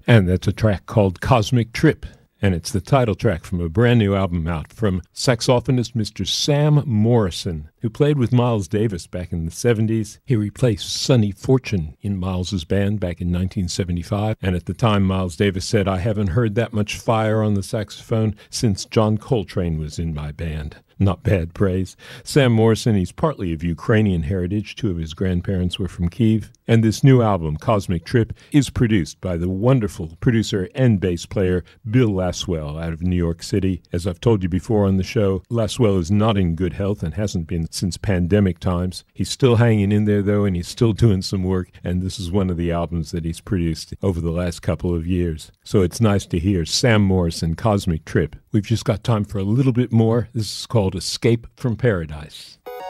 And that's a track called Cosmic Trip. And it's the title track from a brand new album out from saxophonist Mr. Sam Morrison, who played with Miles Davis back in the 70s. He replaced Sonny Fortune in Miles's band back in 1975. And at the time, Miles Davis said, "I haven't heard that much fire on the saxophone since John Coltrane was in my band." Not bad praise. Sam Morrison, he's partly of Ukrainian heritage. Two of his grandparents were from Kyiv. And this new album, Cosmic Trip, is produced by the wonderful producer and bass player Bill Laswell out of New York City. As I've told you before on the show, Laswell is not in good health and hasn't been since pandemic times. He's still hanging in there, though, and he's still doing some work. And this is one of the albums that he's produced over the last couple of years. So it's nice to hear Sam Morrison, Cosmic Trip. We've just got time for a little bit more. This is called Escape from Paradise.